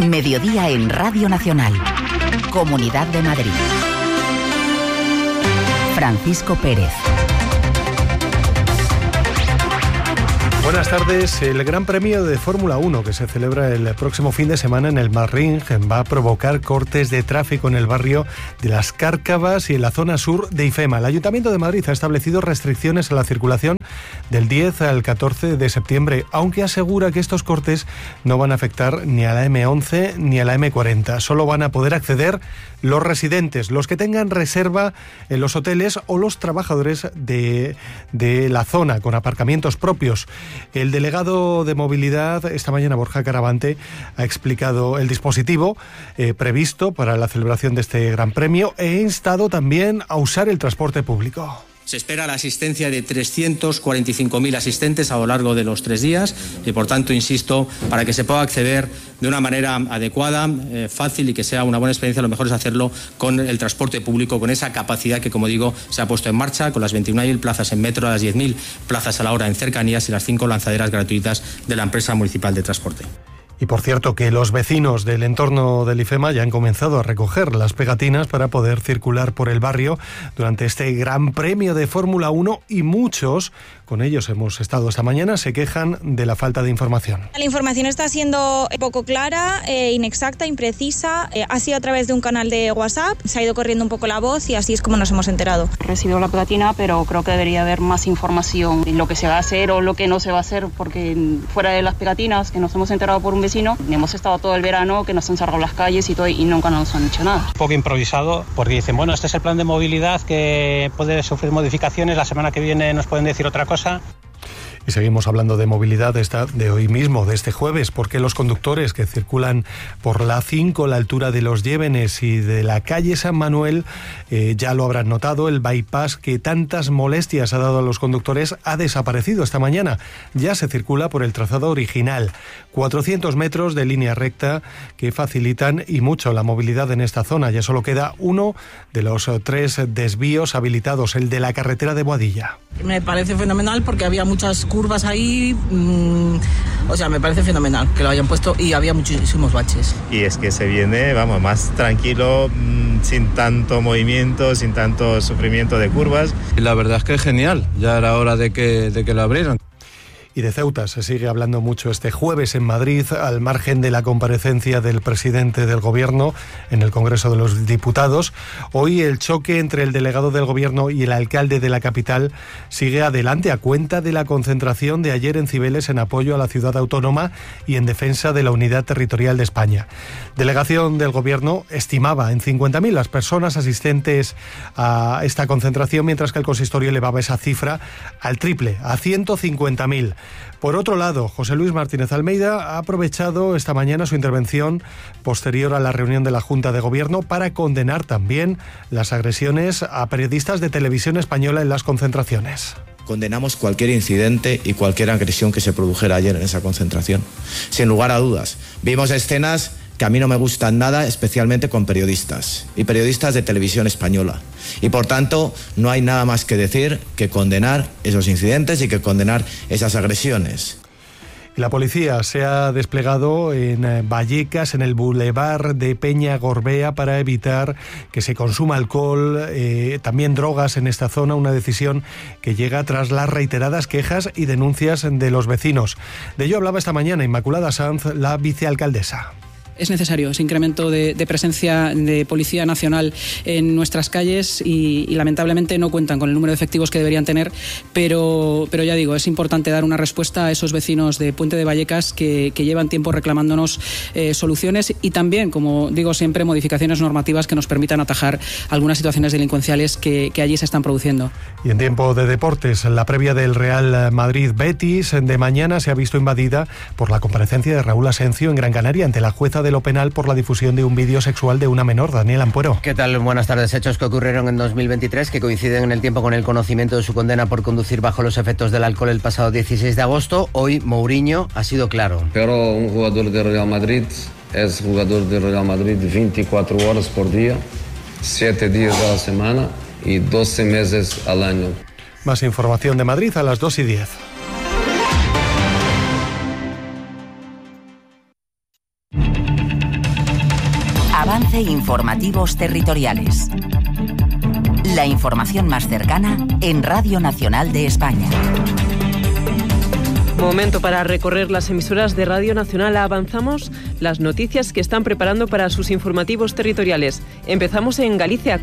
Mediodía en Radio Nacional. Comunidad de Madrid. Francisco Pérez. Buenas tardes. El Gran Premio de Fórmula 1 que se celebra el próximo fin de semana en el Marring va a provocar cortes de tráfico en el barrio de Las Cárcavas y en la zona sur de IFEMA. El Ayuntamiento de Madrid ha establecido restricciones a la circulación del 10 al 14 de septiembre, aunque asegura que estos cortes no van a afectar ni a la M11 ni a la M40. Solo van a poder acceder los residentes, los que tengan reserva en los hoteles o los trabajadores de la zona con aparcamientos propios. El delegado de movilidad esta mañana, Borja Caravante, ha explicado el dispositivo previsto para la celebración de este Gran Premio e ha instado también a usar el transporte público. Se espera la asistencia de 345.000 asistentes a lo largo de los 3 días y, por tanto, insisto, para que se pueda acceder de una manera adecuada, fácil y que sea una buena experiencia, lo mejor es hacerlo con el transporte público, con esa capacidad que, como digo, se ha puesto en marcha, con las 21.000 plazas en metro, las 10.000 plazas a la hora en cercanías y las 5 lanzaderas gratuitas de la empresa municipal de transporte. Y por cierto que los vecinos del entorno del IFEMA ya han comenzado a recoger las pegatinas para poder circular por el barrio durante este Gran Premio de Fórmula 1 y muchos, con ellos hemos estado esta mañana, se quejan de la falta de información. La información está siendo poco clara, inexacta, imprecisa. Ha sido a través de un canal de WhatsApp, se ha ido corriendo un poco la voz y así es como nos hemos enterado. Recibido la pegatina, pero creo que debería haber más información en lo que se va a hacer o lo que no se va a hacer, porque fuera de las pegatinas que nos hemos enterado por un vecino, hemos estado todo el verano que nos han cerrado las calles y todo y nunca nos han hecho nada. Un poco improvisado porque dicen, bueno, este es el plan de movilidad que puede sufrir modificaciones, la semana que viene nos pueden decir otra cosa. Y seguimos hablando de movilidad de hoy mismo, de este jueves, porque los conductores que circulan por la A5, la altura de Los Llévenes y de la calle San Manuel, ya lo habrán notado, el bypass que tantas molestias ha dado a los conductores ha desaparecido esta mañana. Ya se circula por el trazado original. 400 metros de línea recta que facilitan y mucho la movilidad en esta zona. Ya solo queda uno de los 3 desvíos habilitados, el de la carretera de Boadilla. Me parece fenomenal porque había muchas curvas ahí, o sea, me parece fenomenal que lo hayan puesto y había muchísimos baches. Y es que se viene, vamos, más tranquilo, sin tanto movimiento, sin tanto sufrimiento de curvas. Y la verdad es que es genial, ya era hora de que lo abrieran. Y de Ceuta se sigue hablando mucho este jueves en Madrid, al margen de la comparecencia del presidente del Gobierno en el Congreso de los Diputados. Hoy el choque entre el delegado del Gobierno y el alcalde de la capital sigue adelante a cuenta de la concentración de ayer en Cibeles en apoyo a la ciudad autónoma y en defensa de la unidad territorial de España. Delegación del Gobierno estimaba en 50.000 las personas asistentes a esta concentración, mientras que el consistorio elevaba esa cifra al triple, a 150.000. Por otro lado, José Luis Martínez Almeida ha aprovechado esta mañana su intervención posterior a la reunión de la Junta de Gobierno para condenar también las agresiones a periodistas de Televisión Española en las concentraciones. Condenamos cualquier incidente y cualquier agresión que se produjera ayer en esa concentración. Sin lugar a dudas, vimos escenas que a mí no me gustan nada, especialmente con periodistas y periodistas de Televisión Española. Y por tanto, no hay nada más que decir que condenar esos incidentes y que condenar esas agresiones. La policía se ha desplegado en Vallecas, en el bulevar de Peña Gorbea, para evitar que se consuma alcohol, también drogas en esta zona, una decisión que llega tras las reiteradas quejas y denuncias de los vecinos. De ello hablaba esta mañana Inmaculada Sanz, la vicealcaldesa. Es necesario ese incremento de presencia de Policía Nacional en nuestras calles y lamentablemente no cuentan con el número de efectivos que deberían tener, pero ya digo, es importante dar una respuesta a esos vecinos de Puente de Vallecas que llevan tiempo reclamándonos soluciones y también, como digo siempre, modificaciones normativas que nos permitan atajar algunas situaciones delincuenciales que allí se están produciendo. Y en tiempo de deportes, la previa del Real Madrid-Betis de mañana se ha visto invadida por la comparecencia de Raúl Asencio en Gran Canaria ante la jueza de lo penal por la difusión de un vídeo sexual de una menor. Daniel Ampuero. ¿Qué tal? Buenas tardes. Hechos que ocurrieron en 2023 que coinciden en el tiempo con el conocimiento de su condena por conducir bajo los efectos del alcohol el pasado 16 de agosto. Hoy Mourinho ha sido claro. Pero un jugador del Real Madrid es jugador del Real Madrid 24 horas por día, 7 días a la semana y 12 meses al año. Más información de Madrid a las 2:10. Avance Informativos Territoriales. La información más cercana en Radio Nacional de España. Momento para recorrer las emisoras de Radio Nacional. Avanzamos las noticias que están preparando para sus informativos territoriales. Empezamos en Galicia.